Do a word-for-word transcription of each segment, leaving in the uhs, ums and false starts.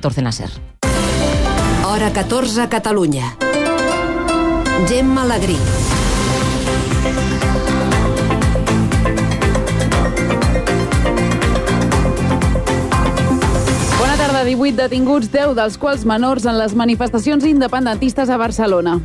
catorze en la SER. Hora catorze, Catalunya. Gemma Alegrí. Bona tarda. divuit detinguts, deu dels quals menors en les manifestacions independentistes a Barcelona.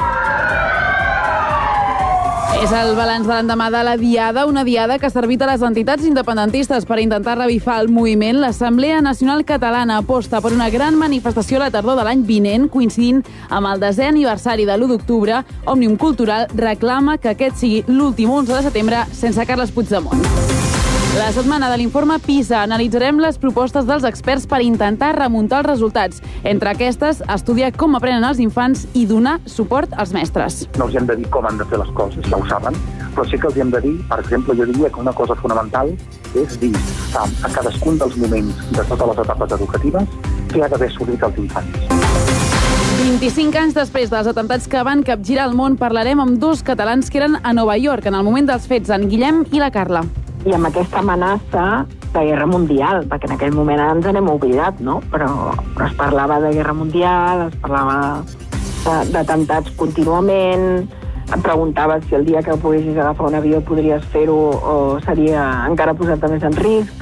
És el balanç de l'endemà de la Diada, una Diada que ha servit a les entitats independentistes per intentar revifar el moviment. L'Assemblea Nacional Catalana aposta per una gran manifestació a la tardor de l'any vinent, coincidint amb el desè aniversari de l'u d'octubre. Òmnium Cultural reclama que aquest sigui l'últim onze de setembre sense Carles Puigdemont. La setmana de l'informe PISA analitzarem les propostes dels experts per intentar remuntar els resultats. Entre aquestes, estudiar com aprenen els infants i donar suport als mestres. No els hem de dir com han de fer les coses, ja ho saben, però sí que els hem de dir, per exemple, jo diria que una cosa fonamental és dir a cadascun dels moments de totes les etapes educatives què ha d'haver assolit els infants. vint-i-cinc anys després dels atemptats que van capgirar el món, parlarem amb dos catalans que eren a Nova York en el moment dels fets, en Guillem i la Carla. I amb aquesta amenaça de guerra mundial, perquè en aquell moment ens n'hem oblidat, no? Però, però es parlava de guerra mundial, es parlava d'atemptats contínuament, em preguntava si el dia que poguessis agafar un avió podries fer-ho o seria encara posar-te més en risc.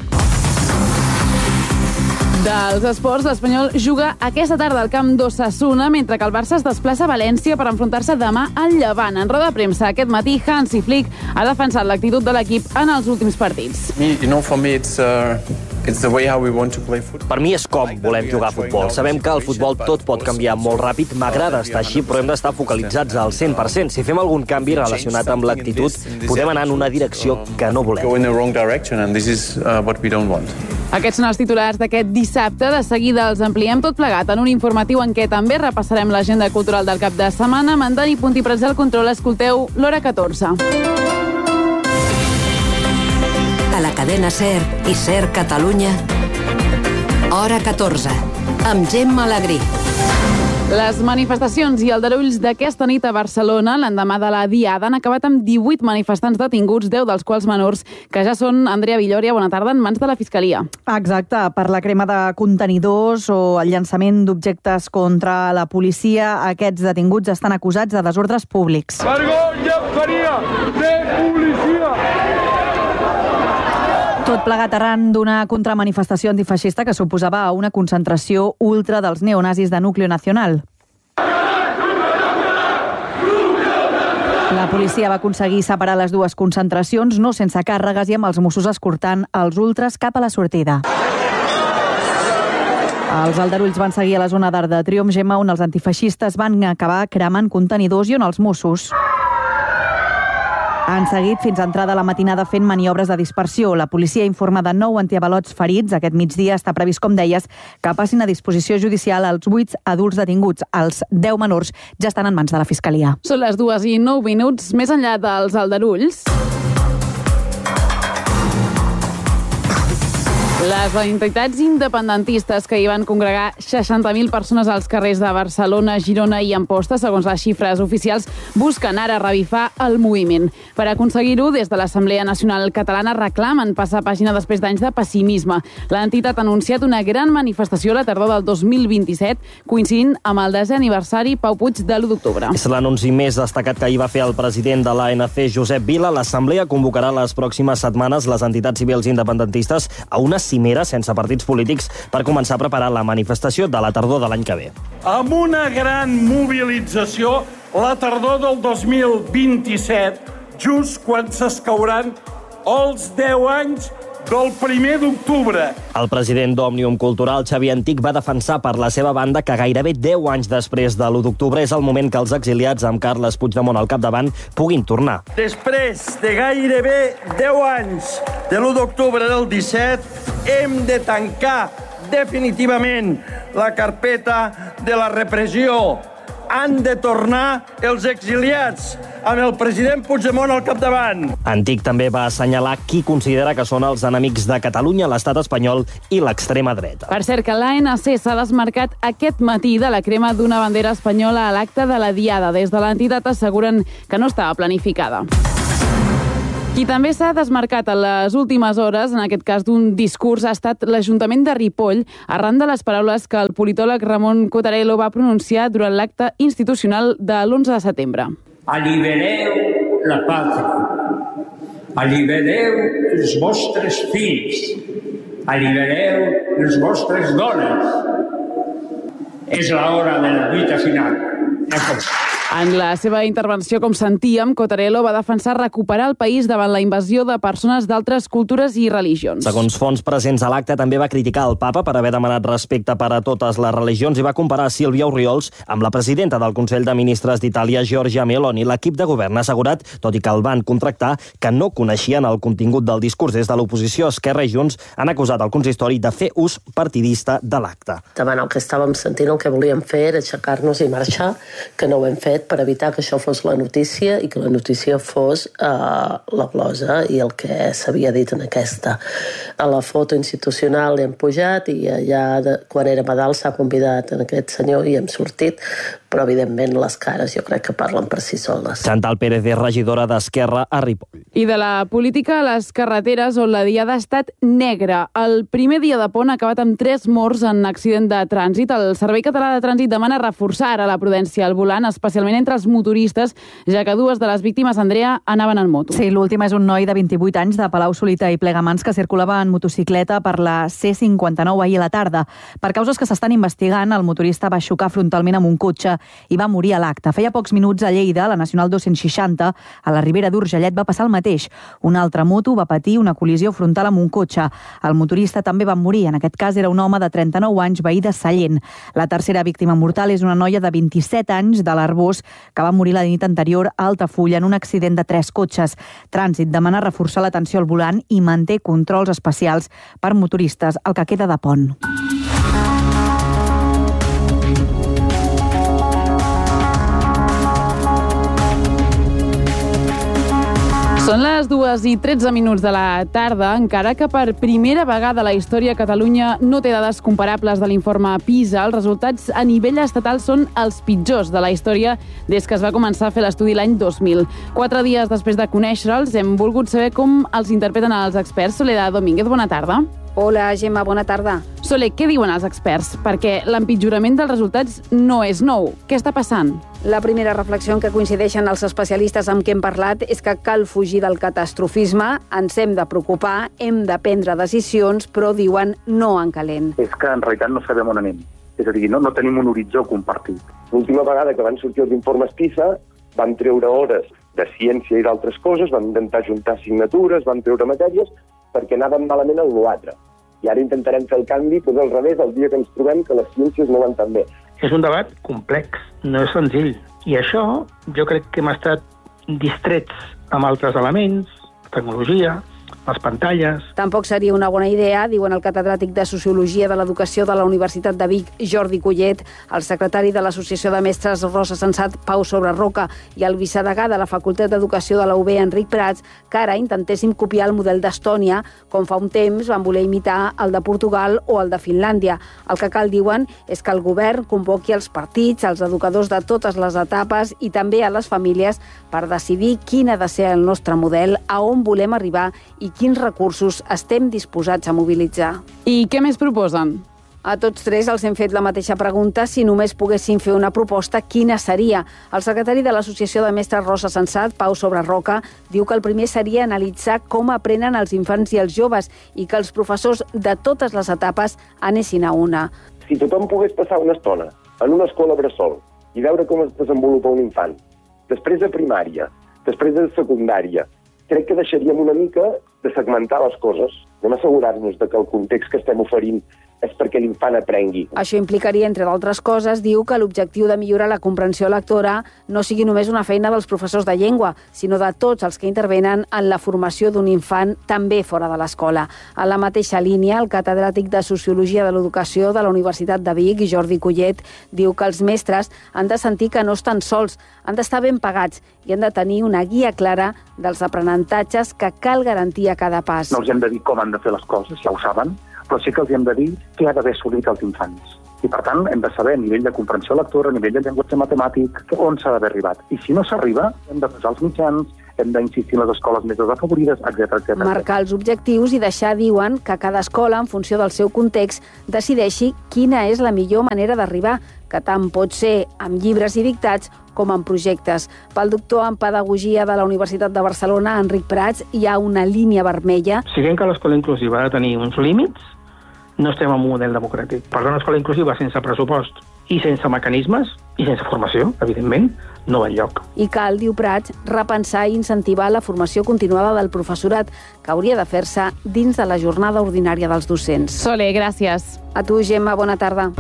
Dels esports, l'Espanyol juga aquesta tarda al camp d'Osasuna, mentre que el Barça es desplaça a València per enfrontar-se demà al Llevant. En roda de premsa aquest matí, Hansi Flick ha defensat l'actitud de l'equip en els últims partits. Me, you know, for me it's uh, it's the way how we want to play football. Per mi és com volem jugar a futbol. Sabem que el futbol tot pot canviar molt ràpid, m'agrada estar així, però hem d'estar focalitzats al cent per cent. Si fem algun canvi relacionat amb l'actitud, podem anar en una direcció que no volem. Go in the wrong direction and this is uh, what we don't want. Aquests són els titulars d'aquest dissabte. De seguida els ampliem tot plegat en un informatiu en què també repassarem l'agenda cultural del cap de setmana. Amb en Dani Puntí Prats al control, escolteu l'Hora catorze. A la cadena SER i SER Catalunya, Hora catorze, amb Gemma Alegrí. Les manifestacions i aldarulls d'aquesta nit a Barcelona, l'endemà de la Diada, han acabat amb divuit manifestants detinguts, deu dels quals menors, que ja són, Andrea Villòria, bona tarda, en mans de la Fiscalia. Exacte, per la crema de contenidors o el llançament d'objectes contra la policia, aquests detinguts estan acusats de desordres públics. Vergonya faria de policia! Tot plegat arran d'una contramanifestació antifeixista que suposava una concentració ultra dels neonazis de Núcleo Nacional. La policia va aconseguir separar les dues concentracions, no sense càrregues i amb els Mossos escortant els ultres cap a la sortida. Els aldarulls van seguir a la zona d'Arc de Triomf, Gemma, on els antifeixistes van acabar cremant contenidors i on els Mossos han seguit fins a entrada la matinada fent maniobres de dispersió. La policia informa de nou antiavalots ferits. Aquest migdia està previst, com deies, que passin a disposició judicial els vuit adults detinguts. Els deu menors ja estan en mans de la Fiscalia. Són les dues i nou minuts. Més enllà dels aldarulls, les entitats independentistes que hi van congregar seixanta mil persones als carrers de Barcelona, Girona i Amposta, segons les xifres oficials, busquen ara revifar el moviment. Per aconseguir-ho, des de l'Assemblea Nacional Catalana reclamen passar pàgina després d'anys de pessimisme. L'entitat ha anunciat una gran manifestació a la tardor del dos mil vint-i-set, coincidint amb el desè aniversari Pau Puig de l'u d'octubre. És l'anunci més destacat que ahir va fer el president de l'A N C, Josep Vila. L'Assemblea convocarà les pròximes setmanes les entitats civils independentistes a una cimera sense partits polítics per començar a preparar la manifestació de la tardor de l'any que ve. Amb una gran mobilització la tardor del dos mil vint-i-set, just quan s'escauran els deu anys del primer d'octubre. El president d'Òmnium Cultural, Xavier Antich, va defensar per la seva banda que gairebé deu anys després de l'u d'octubre és el moment que els exiliats amb Carles Puigdemont al capdavant puguin tornar. Després de gairebé deu anys de l'u d'octubre del disset, hem de tancar definitivament la carpeta de la repressió. Han de tornar els exiliats amb el president Puigdemont al capdavant. Antich també va assenyalar qui considera que són els enemics de Catalunya, l'estat espanyol i l'extrema dreta. Per cert, que l'A N C s'ha desmarcat aquest matí de la crema d'una bandera espanyola a l'acte de la Diada. Des de l'entitat asseguren que no estava planificada. Qui també s'ha desmarcat en les últimes hores, en aquest cas d'un discurs, ha estat l'Ajuntament de Ripoll, arran de les paraules que el politòleg Ramon Cotarello va pronunciar durant l'acte institucional de l'onze de setembre. Allibereu la pàtria, allibereu els vostres fills, allibereu els vostres dones. És l'hora de la lluita final. En la seva intervenció, com sentíem, Cotarello va defensar recuperar el país davant la invasió de persones d'altres cultures i religions. Segons fonts presents a l'acte, també va criticar el papa per haver demanat respecte per a totes les religions i va comparar Sílvia Orriols amb la presidenta del Consell de Ministres d'Itàlia, Giorgia Meloni. L'equip de govern ha assegurat, tot i que el van contractar, que no coneixien el contingut del discurs. Des de l'oposició, Esquerra i Junts han acusat el consistori de fer ús partidista de l'acte. Davant el que estàvem sentint, el que volíem fer era aixecar-nos i marxar, que no ho hem fet, per evitar que això fos la notícia i que la notícia fos eh, la glosa i el que s'havia dit en aquesta. A la foto institucional hem pujat i allà, de, quan érem a dalt, s'ha convidat en aquest senyor i hem sortit, però evidentment les cares jo crec que parlen per si soles. Chantal Pérez és regidora d'Esquerra a Ripoll. I de la política a les carreteres, on la diada ha estat negra. El primer dia de pont ha acabat amb tres morts en accident de trànsit. El Servei Català de Trànsit demana reforçar ara la prudència al volant, especialment entre els motoristes, ja que dues de les víctimes, Andrea, anaven en moto. Sí, l'última és un noi de vint-i-vuit anys de Palau-solità i Plegamans que circulava en motocicleta per la C cinquanta-nou ahir a la tarda. Per causes que s'estan investigant, el motorista va xocar frontalment amb un cotxe i va morir a l'acte. Feia pocs minuts a Lleida, la Nacional dos-cents seixanta, a la Ribera d'Urgellet, va passar el mateix. Una altra moto va patir una col·lisió frontal amb un cotxe. El motorista també va morir. En aquest cas era un home de trenta-nou anys, veí de Sallent. La tercera víctima mortal és una noia de vint-i-set anys de l'Arbós que va morir la nit anterior a Altafulla en un accident de tres cotxes. Trànsit demana reforçar l'atenció al volant i manté controls especials per motoristes el que queda de pont. Són les dues i tretze minuts de la tarda, encara que per primera vegada a la història Catalunya no té dades comparables de l'informe PISA. Els resultats a nivell estatal són els pitjors de la història des que es va començar a fer l'estudi l'any dos mil. Quatre dies després de conèixer-los, hem volgut saber com els interpreten els experts. Soledad Domínguez, bona tarda. Hola, Gemma, bona tarda. Sole, què diuen els experts? Perquè l'empitjorament dels resultats no és nou. Què està passant? La primera reflexió en què coincideixen els especialistes amb què hem parlat és que cal fugir del catastrofisme, ens hem de preocupar, hem de prendre decisions, però diuen no en calent. És que en realitat no sabem on anem. És a dir, no, no tenim un horitzó compartit. L'última vegada que van sortir els informes PISA van treure hores de ciència i d'altres coses, van intentar juntar assignatures, van treure matèries, perquè anaven malament en l'altre. I ara intentarem fer el canvi, però al revés, el dia que ens trobem que les ciències no van tan bé. És un debat complex, no és senzill. I això jo crec que hem estat distrets amb altres elements, tecnologia, les pantalles. Tampoc seria una bona idea, diuen el catedràtic de Sociologia de l'Educació de la Universitat de Vic, Jordi Collet, el secretari de l'Associació de Mestres Rosa Sensat, Pau Sobreroca, i el vicedegà de la Facultat d'Educació de la U B, Enric Prats, que ara intentéssim copiar el model d'Estònia, com fa un temps van voler imitar el de Portugal o el de Finlàndia. El que cal, diuen, és que el govern convoqui els partits, els educadors de totes les etapes i també a les famílies per decidir quin ha de ser el nostre model, a on volem arribar i quins recursos estem disposats a mobilitzar. I què més proposen? A tots tres els hem fet la mateixa pregunta. Si només poguessin fer una proposta, quina seria? El secretari de l'Associació de Mestres Rosa Sensat, Pau Sobreroca, diu que el primer seria analitzar com aprenen els infants i els joves i que els professors de totes les etapes anessin a una. Si tothom pogués passar una estona en una escola bressol i veure com es desenvolupa un infant, després de primària, després de secundària, crec que deixaríem una mica de segmentar les coses. Anem a assegurar-nos de que el context que estem oferint és perquè l'infant aprengui. Això implicaria, entre d'altres coses, diu que l'objectiu de millorar la comprensió lectora no sigui només una feina dels professors de llengua, sinó de tots els que intervenen en la formació d'un infant també fora de l'escola. A la mateixa línia, el catedràtic de Sociologia de l'Educació de la Universitat de Vic, Jordi Collet, diu que els mestres han de sentir que no estan sols, han d'estar ben pagats i han de tenir una guia clara dels aprenentatges que cal garantir a cada pas. No els hem de dir com han de fer les coses, ja ho saben, però sí que els hem de dir què ha d'haver assolit els infants. I, per tant, hem de saber a nivell de comprensió lectora, a nivell de llenguatge matemàtic, on s'ha d'haver arribat. I si no s'arriba, hem de posar els mitjans, hem d'insistir en les escoles més desafavorides, etcètera, etcètera. Marcar els objectius i deixar, diuen, que cada escola, en funció del seu context, decideixi quina és la millor manera d'arribar, que tant pot ser amb llibres i dictats com en projectes. Pel doctor en Pedagogia de la Universitat de Barcelona, Enric Prats, hi ha una línia vermella. Siguem que l'escola inclusiva ha de tenir uns límits, no estem en un model democràtic. Per una escola inclusiva sense pressupost i sense mecanismes i sense formació, evidentment, no va enlloc. I cal, diu Prats, repensar i incentivar la formació continuada del professorat, que hauria de fer-se dins de la jornada ordinària dels docents. Sole, gràcies. A tu, Gemma, bona tarda.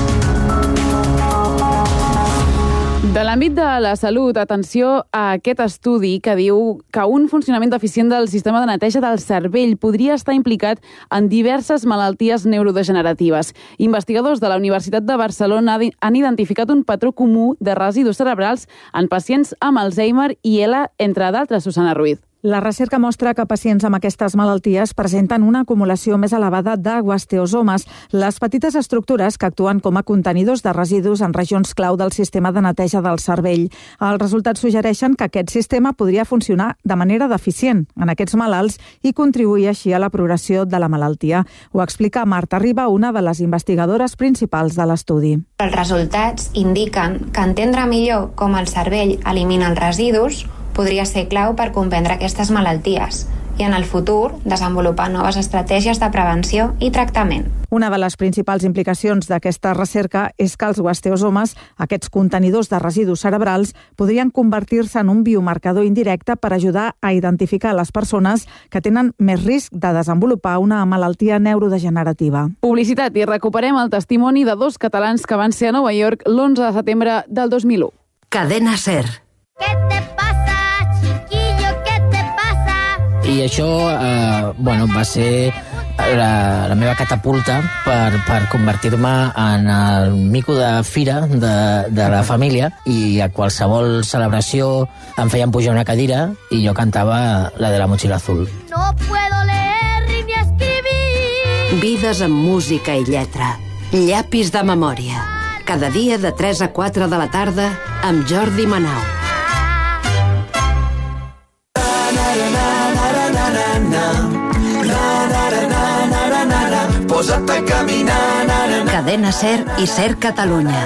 De l'àmbit de la salut, atenció a aquest estudi que diu que un funcionament deficient del sistema de neteja del cervell podria estar implicat en diverses malalties neurodegeneratives. Investigadors de la Universitat de Barcelona han identificat un patró comú de residus cerebrals en pacients amb Alzheimer i E L A, entre d'altres, Susana Ruiz. La recerca mostra que pacients amb aquestes malalties presenten una acumulació més elevada de guasteosomes, les petites estructures que actuen com a contenidors de residus en regions clau del sistema de neteja del cervell. Els resultats suggereixen que aquest sistema podria funcionar de manera deficient en aquests malalts i contribuir així a la progressió de la malaltia. Ho explica Marta Riba, una de les investigadores principals de l'estudi. Els resultats indiquen que entendre millor com el cervell elimina els residus podria ser clau per comprendre aquestes malalties i, en el futur, desenvolupar noves estratègies de prevenció i tractament. Una de les principals implicacions d'aquesta recerca és que els guasteosomes, aquests contenidors de residus cerebrals, podrien convertir-se en un biomarcador indirecte per ajudar a identificar les persones que tenen més risc de desenvolupar una malaltia neurodegenerativa. Publicitat, i recuperem el testimoni de dos catalans que van ser a Nova York l'onze de setembre del dos mil u. Cadena SER. ¿Qué te pasa, chiquillo? ¿Qué te pasa? I això eh, bueno, va ser la, la meva catapulta per, per convertir-me en el mico de fira de, de la família, i a qualsevol celebració em feien pujar una cadira i jo cantava la de la motxilla azul. No puedo leer ni escribir. Vides amb música i lletra. Llapis de memòria. Cada dia de tres a quatre de la tarda amb Jordi Manau. Posa't a caminar. Cadena SER i SER Catalunya.